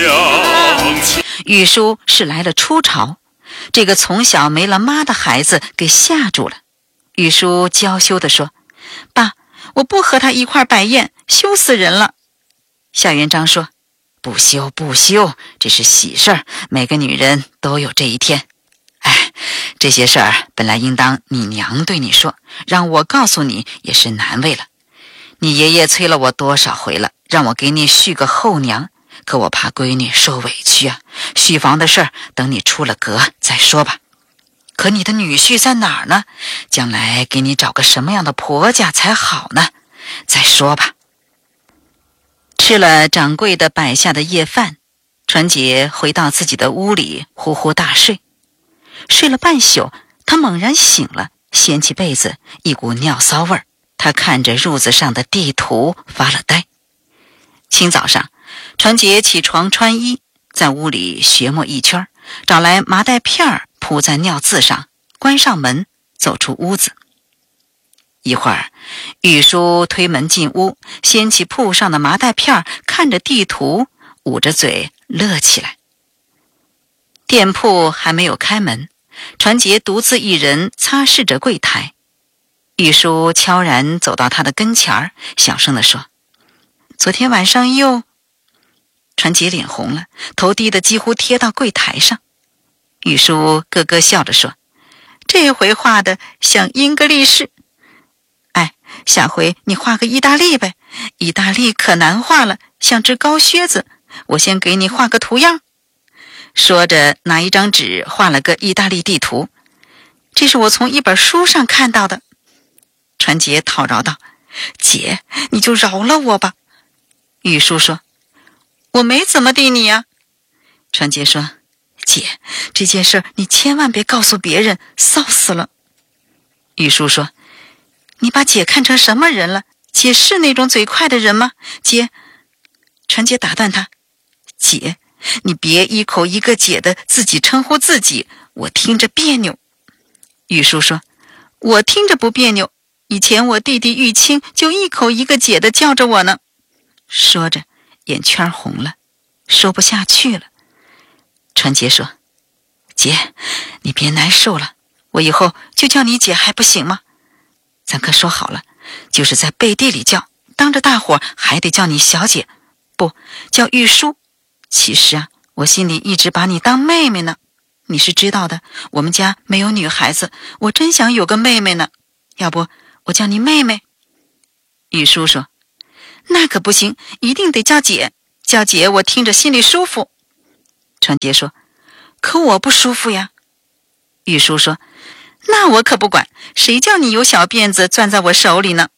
玉书是来了初潮，这个从小没了妈的孩子给吓住了。玉书娇羞地说：爸，我不和他一块摆宴，羞死人了。夏元璋说：不羞不羞，这是喜事儿，每个女人都有这一天。哎，这些事儿本来应当你娘对你说，让我告诉你也是难为了。你爷爷催了我多少回了，让我给你续个后娘，可我怕闺女受委屈啊，续房的事儿等你出了阁再说吧。可你的女婿在哪儿呢？将来给你找个什么样的婆家才好呢？再说吧。吃了掌柜的摆下的夜饭，传杰回到自己的屋里呼呼大睡。睡了半宿，他猛然醒了，掀起被子，一股尿骚味儿。他看着褥子上的地图发了呆。清早上，传杰起床穿衣，在屋里学摸一圈，找来麻袋片铺在尿渍上，关上门，走出屋子。一会儿，玉书推门进屋，掀起铺上的麻袋片，看着地图，捂着嘴乐起来。店铺还没有开门，传杰独自一人擦拭着柜台。玉书悄然走到他的跟前儿，小声地说：昨天晚上又……传杰脸红了，头低得几乎贴到柜台上。玉书咯咯笑着说：这回画的像英格力士。哎，下回你画个意大利呗，意大利可难画了，像只高靴子，我先给你画个图样。说着拿一张纸画了个意大利地图，这是我从一本书上看到的。传杰讨饶道：姐，你就饶了我吧。玉书说：我没怎么地你呀。传杰说：姐，这件事你千万别告诉别人，臊死了。玉书说：你把姐看成什么人了？姐是那种嘴快的人吗？姐……传杰打断他：姐，你别一口一个姐的自己称呼自己，我听着别扭。玉书说：我听着不别扭，以前我弟弟玉清就一口一个姐的叫着我呢。说着眼圈红了，说不下去了。传杰说：姐，你别难受了，我以后就叫你姐还不行吗？咱可说好了，就是在背地里叫，当着大伙还得叫你小姐，不叫玉书。其实啊，我心里一直把你当妹妹呢，你是知道的，我们家没有女孩子，我真想有个妹妹呢，要不我叫你妹妹。玉书说：那可不行，一定得叫姐，叫姐我听着心里舒服。传杰说：可我不舒服呀。玉书说：那我可不管，谁叫你有小辫子攥在我手里呢？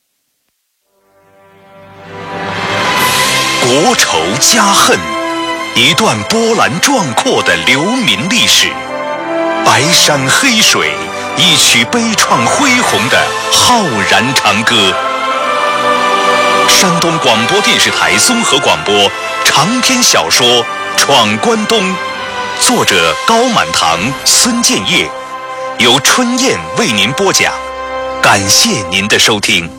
国仇家恨，一段波澜壮阔的流民历史，白山黑水，一曲悲怆恢宏的浩然长歌。山东广播电视台综合广播长篇小说《闯关东》，作者高满堂、孙建业，由春燕为您播讲。感谢您的收听。